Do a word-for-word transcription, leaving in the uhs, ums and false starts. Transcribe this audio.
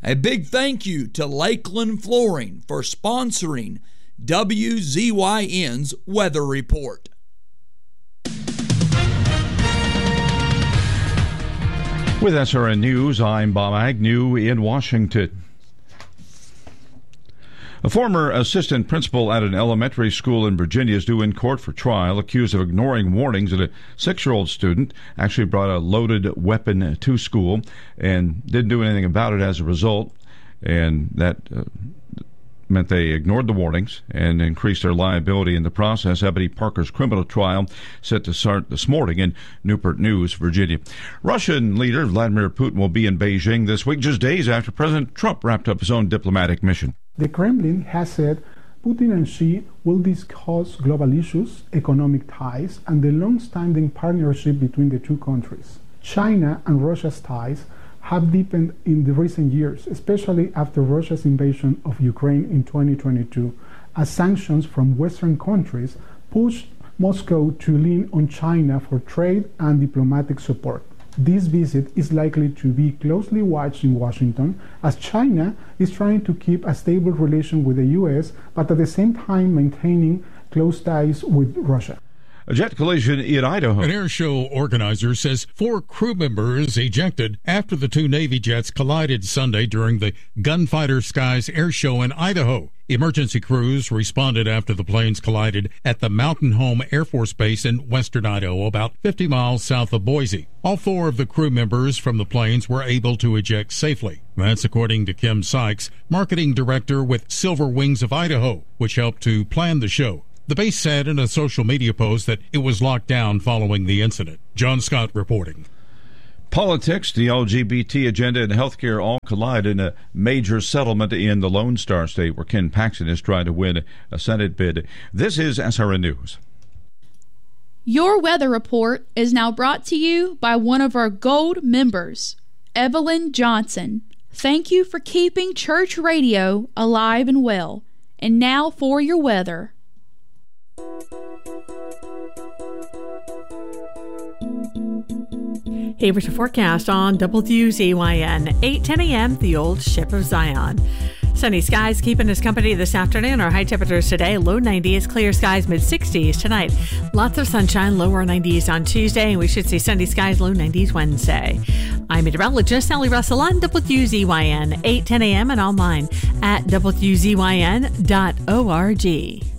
A big thank you to Lakeland Flooring for sponsoring W Z Y N's Weather Report. With S R N News, I'm Bob Agnew in Washington. A former assistant principal at an elementary school in Virginia is due in court for trial, accused of ignoring warnings that a six-year-old student actually brought a loaded weapon to school and didn't do anything about it as a result. And that uh, meant they ignored the warnings and increased their liability in the process. Ebony Parker's criminal trial set to start this morning in Newport News, Virginia. Russian leader Vladimir Putin will be in Beijing this week, just days after President Trump wrapped up his own diplomatic mission. The Kremlin has said Putin and Xi will discuss global issues, economic ties, and the long-standing partnership between the two countries. China and Russia's ties have deepened in the recent years, especially after Russia's invasion of Ukraine in twenty twenty-two, as sanctions from Western countries pushed Moscow to lean on China for trade and diplomatic support. This visit is likely to be closely watched in Washington, as China is trying to keep a stable relation with the U S, but at the same time maintaining close ties with Russia. A jet collision in Idaho. An air show organizer says four crew members ejected after the two Navy jets collided Sunday during the Gunfighter Skies air show in Idaho. Emergency crews responded after the planes collided at the Mountain Home Air Force Base in western Idaho, about fifty miles south of Boise. All four of the crew members from the planes were able to eject safely. That's according to Kim Sykes, marketing director with Silver Wings of Idaho, which helped to plan the show. The base said in a social media post that it was locked down following the incident. John Scott reporting. Politics, the L G B T agenda, and healthcare all collide in a major settlement in the Lone Star State, where Ken Paxton is trying to win a Senate bid. This is S R N News. Your weather report is now brought to you by one of our gold members, Evelyn Johnson. Thank you for keeping church radio alive and well. And now for your weather. Hey, here's your forecast on W Z Y N, eight ten a.m., the old Ship of Zion. Sunny skies keeping us company this afternoon. Our high temperatures today, low nineties, clear skies, mid sixties tonight. Lots of sunshine, lower nineties on Tuesday, and we should see sunny skies, low nineties Wednesday. I'm meteorologist Sally Russell on W Z Y N, eight ten a.m. and online at W Z Y N dot org.